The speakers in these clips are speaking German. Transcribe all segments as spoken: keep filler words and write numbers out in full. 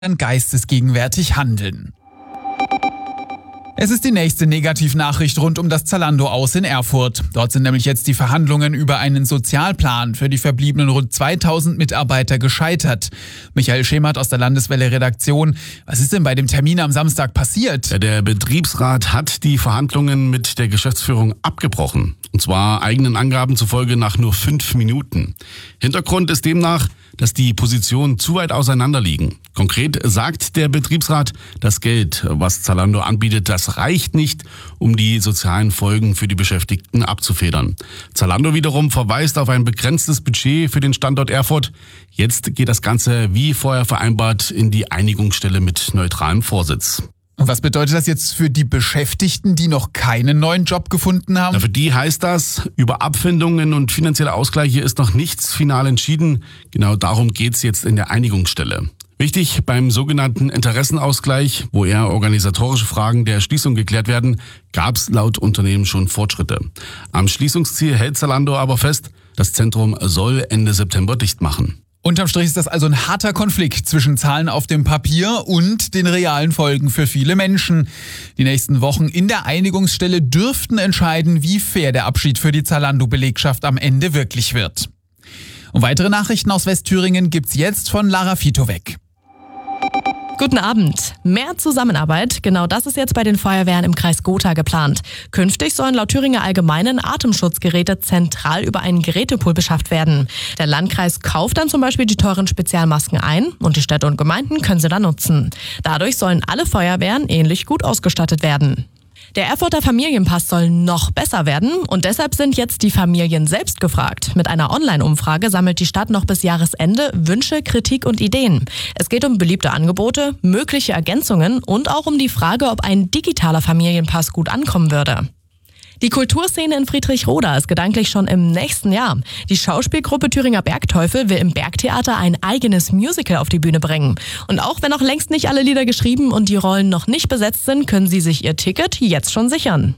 geistesgegenwärtig handeln. Es ist die nächste Negativnachricht rund um das Zalando-Aus in Erfurt. Dort sind nämlich jetzt die Verhandlungen über einen Sozialplan für die verbliebenen rund zweitausend Mitarbeiter gescheitert. Michael Schemert aus der Landeswelle-Redaktion. Was ist denn bei dem Termin am Samstag passiert? Der Betriebsrat hat die Verhandlungen mit der Geschäftsführung abgebrochen. Und zwar eigenen Angaben zufolge nach nur fünf Minuten. Hintergrund ist demnach, dass die Positionen zu weit auseinander liegen. Konkret sagt der Betriebsrat, das Geld, was Zalando anbietet, das reicht nicht, um die sozialen Folgen für die Beschäftigten abzufedern. Zalando wiederum verweist auf ein begrenztes Budget für den Standort Erfurt. Jetzt geht das Ganze wie vorher vereinbart in die Einigungsstelle mit neutralem Vorsitz. Und was bedeutet das jetzt für die Beschäftigten, die noch keinen neuen Job gefunden haben? Na, für die heißt das, über Abfindungen und finanzielle Ausgleiche ist noch nichts final entschieden. Genau darum geht's jetzt in der Einigungsstelle. Wichtig beim sogenannten Interessenausgleich, wo eher organisatorische Fragen der Schließung geklärt werden, gab's laut Unternehmen schon Fortschritte. Am Schließungsziel hält Zalando aber fest, das Zentrum soll Ende September dicht machen. Unterm Strich ist das also ein harter Konflikt zwischen Zahlen auf dem Papier und den realen Folgen für viele Menschen. Die nächsten Wochen in der Einigungsstelle dürften entscheiden, wie fair der Abschied für die Zalando-Belegschaft am Ende wirklich wird. Und weitere Nachrichten aus Westthüringen gibt's jetzt von Lara Fitowek. Guten Abend. Mehr Zusammenarbeit, genau das ist jetzt bei den Feuerwehren im Kreis Gotha geplant. Künftig sollen laut Thüringer Allgemeinen Atemschutzgeräte zentral über einen Gerätepool beschafft werden. Der Landkreis kauft dann zum Beispiel die teuren Spezialmasken ein und die Städte und Gemeinden können sie dann nutzen. Dadurch sollen alle Feuerwehren ähnlich gut ausgestattet werden. Der Erfurter Familienpass soll noch besser werden und deshalb sind jetzt die Familien selbst gefragt. Mit einer Online-Umfrage sammelt die Stadt noch bis Jahresende Wünsche, Kritik und Ideen. Es geht um beliebte Angebote, mögliche Ergänzungen und auch um die Frage, ob ein digitaler Familienpass gut ankommen würde. Die Kulturszene in Friedrichroda ist gedanklich schon im nächsten Jahr. Die Schauspielgruppe Thüringer Bergteufel will im Bergtheater ein eigenes Musical auf die Bühne bringen. Und auch wenn noch längst nicht alle Lieder geschrieben und die Rollen noch nicht besetzt sind, können Sie sich Ihr Ticket jetzt schon sichern.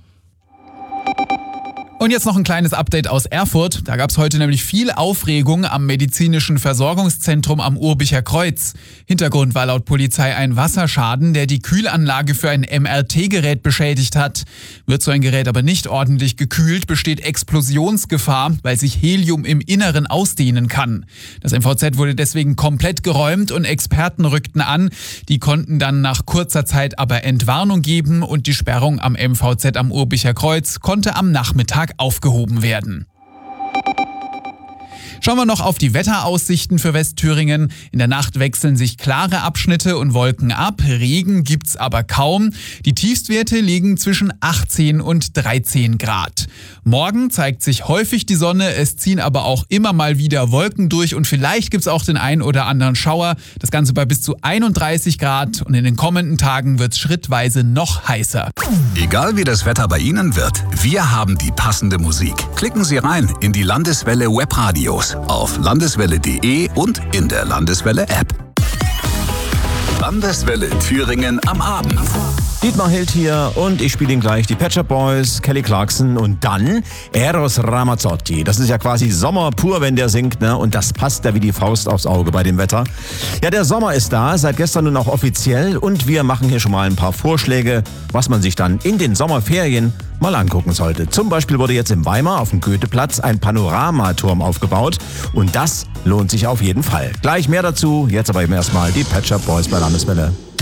Und jetzt noch ein kleines Update aus Erfurt. Da gab es heute nämlich viel Aufregung am medizinischen Versorgungszentrum am Urbicher Kreuz. Hintergrund war laut Polizei ein Wasserschaden, der die Kühlanlage für ein M R T-Gerät beschädigt hat. Wird so ein Gerät aber nicht ordentlich gekühlt, besteht Explosionsgefahr, weil sich Helium im Inneren ausdehnen kann. Das M V Z wurde deswegen komplett geräumt und Experten rückten an. Die konnten dann nach kurzer Zeit aber Entwarnung geben und die Sperrung am M V Z am Urbicher Kreuz konnte am Nachmittag aufgehoben werden. Schauen wir noch auf die Wetteraussichten für Westthüringen. In der Nacht wechseln sich klare Abschnitte und Wolken ab. Regen gibt's aber kaum. Die Tiefstwerte liegen zwischen achtzehn und dreizehn Grad. Morgen zeigt sich häufig die Sonne. Es ziehen aber auch immer mal wieder Wolken durch und vielleicht gibt's auch den einen oder anderen Schauer. Das Ganze bei bis zu einunddreißig Grad und in den kommenden Tagen wird's schrittweise noch heißer. Egal wie das Wetter bei Ihnen wird, wir haben die passende Musik. Klicken Sie rein in die Landeswelle Webradios auf landeswelle punkt de und in der Landeswelle App. Landeswelle Thüringen am Abend. Dietmar Hild hier und ich spiele Ihnen gleich die Pet Shop Boys, Kelly Clarkson und dann Eros Ramazzotti. Das ist ja quasi Sommer pur, wenn der singt, ne? Und das passt ja wie die Faust aufs Auge bei dem Wetter. Ja, der Sommer ist da, seit gestern nun auch offiziell und wir machen hier schon mal ein paar Vorschläge, was man sich dann in den Sommerferien mal angucken sollte. Zum Beispiel wurde jetzt in Weimar auf dem Goetheplatz ein Panoramaturm aufgebaut und das lohnt sich auf jeden Fall. Gleich mehr dazu, jetzt aber eben erstmal die Pet Shop Boys bei Landeswelle.